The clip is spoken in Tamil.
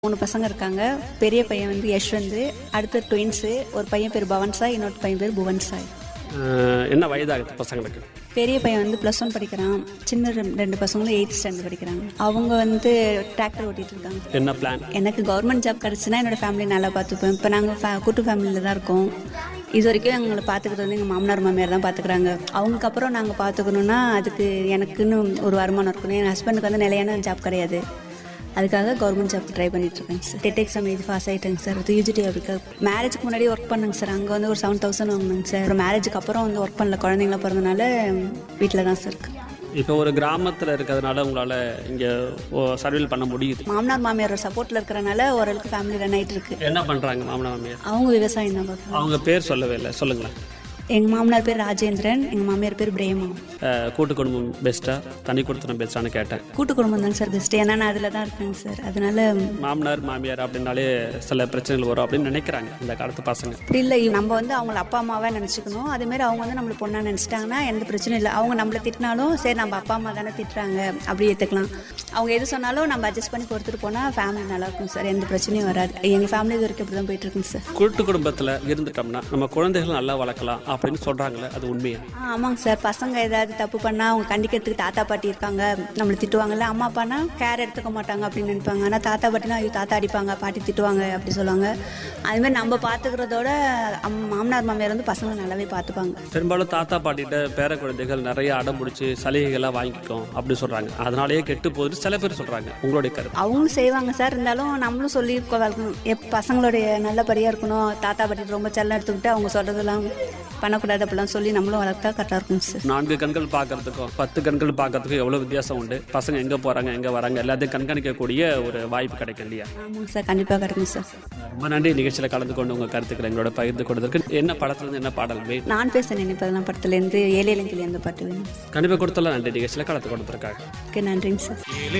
3 பசங்க இருக்காங்க. பெரிய பையன் வந்து யஷ்வந்த், அடுத்த ட்வின்ஸு, ஒரு பையன் பேர் பவன் சாய், இன்னொரு பையன் பேர் புவன் சாய். என்ன வயதாகுது பசங்களுக்கு? பெரிய பையன் வந்து +1 படிக்கிறான். சின்ன 2 பசங்களும் 8th ஸ்டாண்டர்ட் படிக்கிறாங்க. அவங்க வந்து டிராக்டர் ஓட்டிட்டு இருக்காங்க. என்ன பிளான்? எனக்கு கவர்மெண்ட் ஜாப் கிடச்சுன்னா என்னோட ஃபேமிலி நல்லா பார்த்துப்பேன். இப்போ நாங்கள் கூட்டு ஃபேமிலியில் தான் இருக்கோம். இது வரைக்கும் எங்களை பார்த்துக்கிறது வந்து எங்கள் மாமனார் மாமியார் தான் பார்த்துக்குறாங்க. அவங்களுக்கு அப்புறம் நாங்கள் பார்த்துக்கணுன்னா அதுக்கு எனக்குன்னு ஒரு வருமானம் இருக்கணும். என் ஹஸ்பண்டுக்கு வந்து நிலையான ஜாப் கிடையாது. அதுக்காக கவர்மெண்ட் ஜாப் ட்ரை பண்ணிட்டு இருக்கேங்க சார். டெட் எக்ஸாம் எழுதி பாஸ் ஆகிட்டேங்க சார். அது யூஜிடி அதுக்கு மேரேஜுக்கு முன்னாடி ஒர்க் பண்ணேங்க சார். அங்கே வந்து ஒரு 7,000 வாங்கினேங்க சார். அப்புறம் மேரேஜுக்கு அப்புறம் வந்து ஒர்க் பண்ணல, குழந்தைங்களா பிறந்தனால வீட்டில் தான் சார் இருக்கு. இப்போ ஒரு கிராமத்தில் இருக்கிறதுனால உங்களால் இங்கே சர்வீல் பண்ண முடியுது. மாமனார் மாமியார் சப்போர்ட்டில் இருக்கிறனால ஓரளவுக்கு ஃபேமிலி ரன் ஆகிட்டு இருக்கு. என்ன பண்ணுறாங்க மாமனார் மாமியார்? அவங்க விவசாயம் தான் பார்க்குறாங்க. அவங்க பேர் சொல்லவே இல்லை, சொல்லுங்களேன். எங்கள் மாமனார் பேர் ராஜேந்திரன், எங்கள் மாமியார் பேர் பிரேமா. கூட்டு குடும்பம் பெஸ்ட்டா தனி கொடுத்தனம் பெஸ்ட்டானு கேட்டேன். கூட்டு குடும்பம் தாங்க சார் பெஸ்ட். ஏன்னா நான் அதில் தான் இருக்கேங்க சார். அதனால மாமனார் மாமியார் அப்படின்னாலே சில பிரச்சனைகள் வரும் அப்படின்னு நினைக்கிறாங்க இந்த காலத்து பசங்க. அப்படி இல்லை, நம்ம வந்து அவங்கள அப்பா அம்மாவாக நினச்சிக்கணும். அதேமாரி அவங்க வந்து நம்மளை பொண்ணாக நினச்சிட்டாங்கன்னா எந்த பிரச்சனையும் இல்லை. அவங்க நம்மளை திட்டினாலும் சரி நம்ம அப்பா அம்மா தானே திட்டுறாங்க அப்படி ஏற்றுக்கலாம். அவங்க எது சொன்னாலும் நம்ம அட்ஜஸ்ட் பண்ணி பொறுத்துட்டு போனால் ஃபேமிலி நல்லாயிருக்கும் சார். எந்த பிரச்சனையும் வராது. எங்கள் ஃபேமிலி இது வரைக்கும் இப்படி தான் போயிட்டுருக்குங்க சார். கூட்டு குடும்பத்தில் இருந்துட்டோம்னா நம்ம குழந்தைகள் நல்லா வளர்க்கலாம் அப்படின்னு சொல்கிறாங்களே, அது உண்மையா? ஆமாங்க சார். பசங்க ஏதாவது தப்பு பண்ணால் அவங்க கண்டிக்கிறதுக்கு தாத்தா பாட்டி இருக்காங்க. நம்மளை திட்டுவாங்கல்ல. அம்மா அப்பானா கேர் எடுத்துக்க மாட்டாங்க அப்படின்னு நினைப்பாங்க. ஆனால் தாத்தா பாட்டினா ஐயோ தாத்தா அடிப்பாங்க, பாட்டி திட்டுவாங்க அப்படி சொல்லுவாங்க. அதுமாதிரி நம்ம பார்த்துக்கிறதோட மாமனார் மாமியார் வந்து பசங்களை நல்லாவே பார்த்துப்பாங்க. பெரும்பாலும் தாத்தா பாட்டிகிட்ட பேர குழந்தைகள் நிறைய அடம் பிடிச்சி சலுகைகளாக வாங்கிக்கும் அப்படி சொல்கிறாங்க. அதனாலேயே கெட்டு போகுது சில பேர் சொல்கிறாங்க. உங்களுடைய கருத்து? அவங்க செய்வாங்க சார். இருந்தாலும் நம்மளும் சொல்லி வளர்க்கணும். பசங்களுடைய நல்லபடியாக இருக்கணும். தாத்தா பாட்டி ரொம்ப செல்லம் எடுத்துக்கிட்டு அவங்க சொல்கிறதெல்லாம் பண்ணக்கூடாது அப்படிலாம் சொல்லி நம்மளும் வளர்த்தா கரெக்டாக இருக்கும் சார். 4 கண்கள் பார்க்கறதுக்கும் 10 கண்கள் பார்க்கறதுக்கும் எவ்வளோ வித்தியாசம் உண்டு. பசங்க எங்கே போகிறாங்க எங்கே வராங்க எல்லாத்தையும் கண்காணிக்கக்கூடிய ஒரு வாய்ப்பு கிடைக்கும் இல்லையா? ஆமாங்க சார், கண்டிப்பாக கிடைக்கும் சார். ரொம்ப நன்றி நிகழ்ச்சியில் கலந்து கொண்டு உங்கள் கருத்துக்களை எங்களோட பகிர்ந்து கொடுத்ததுக்கு. என்ன படத்துலேருந்து என்ன பாடல் வேணும்? நான் பேச நினைப்பதெல்லாம் படத்துலேருந்து ஏழை இலங்கையிலேருந்து பாட்டு வேணும். கண்டிப்பாக கொடுத்தலாம். நன்றி நிகழ்ச்சியில் கலந்து கொடுத்துருக்காங்க. ஓகே, நன்றிங்க சார்.